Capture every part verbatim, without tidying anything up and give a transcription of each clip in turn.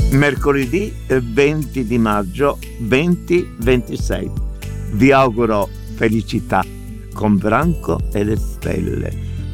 mercoledì venti di maggio duemilaventisei. Vi auguro felicità con Branco e le stelle.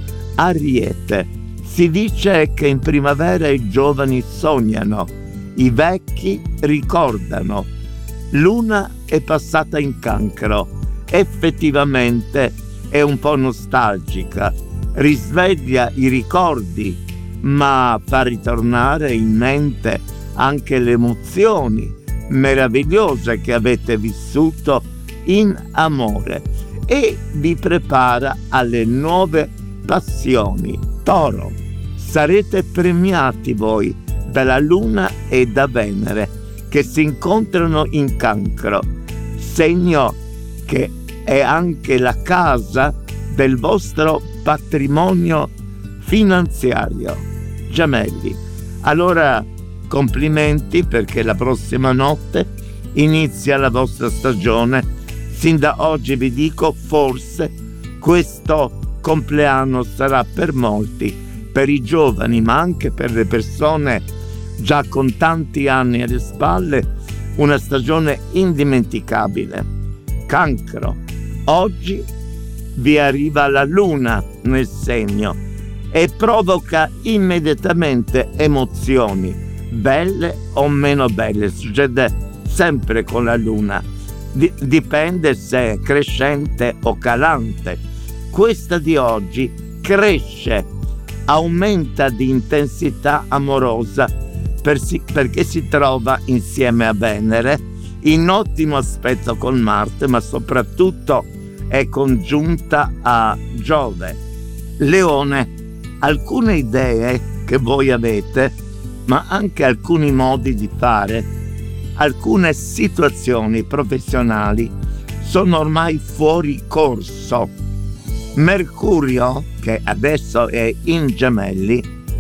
Ariete. Si dice che in primavera i giovani sognano, i vecchi ricordano. Luna è passata in Cancro. Effettivamente è un po' nostalgica, risveglia i ricordi, ma fa ritornare in mente anche le emozioni meravigliose che avete vissuto in amore e vi prepara alle nuove passioni. Toro, sarete premiati voi dalla Luna e da Venere che si incontrano in Cancro, segno che è anche la casa del vostro patrimonio finanziario. Gemelli, allora complimenti perché la prossima notte inizia la vostra stagione. Sin da oggi vi dico, forse questo compleanno sarà per molti, per i giovani ma anche per le persone già con tanti anni alle spalle, una stagione indimenticabile. Cancro, oggi vi arriva la Luna nel segno e provoca immediatamente emozioni, belle o meno belle. Succede sempre con la Luna, Di- dipende se è crescente o calante. Questa di oggi cresce, aumenta di intensità amorosa per si- perché si trova insieme a Venere in ottimo aspetto con Marte, ma soprattutto è congiunta a Giove. Leone, alcune idee che voi avete, ma anche alcuni modi di fare, alcune situazioni professionali sono ormai fuori corso. Mercurio, che adesso è in Gemelli,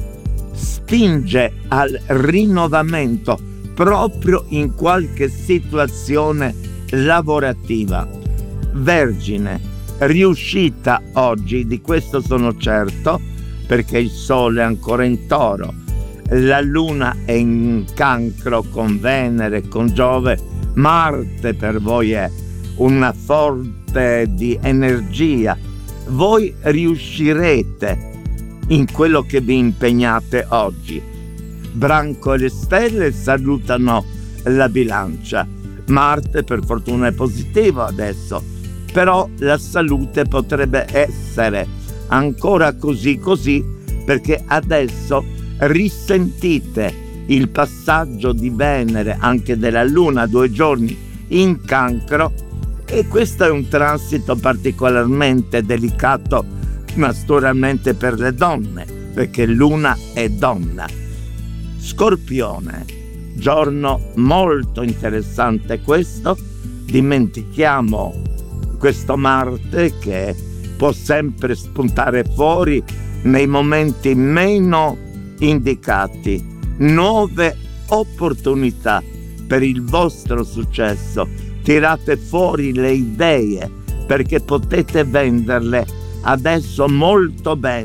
spinge al rinnovamento proprio in qualche situazione lavorativa. Vergine, riuscita oggi, di questo sono certo, perché il Sole è ancora in Toro, la Luna è in Cancro con Venere, con Giove, Marte per voi è una fonte di energia. Voi riuscirete in quello che vi impegnate oggi. Branco e le stelle salutano la bilancia. Marte per fortuna è positivo adesso, però la salute potrebbe essere ancora così così perché adesso risentite il passaggio di Venere, anche della Luna, due giorni in Cancro, e questo è un transito particolarmente delicato naturalmente per le donne, perché Luna è donna. Scorpione, giorno molto interessante questo, dimentichiamo questo Marte che può sempre spuntare fuori nei momenti meno indicati, nuove opportunità per il vostro successo. Tirate fuori le idee perché potete venderle adesso molto bene.